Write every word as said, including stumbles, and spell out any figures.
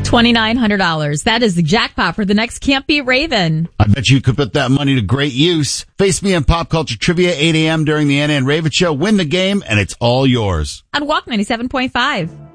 twenty-nine hundred dollars. That is the jackpot for the next Can't Beat Raven. I bet you could put that money to great use. Face me in Pop Culture Trivia, eight a.m. during the Anna and Raven Show. Win the game, and it's all yours. On Walk ninety-seven point five.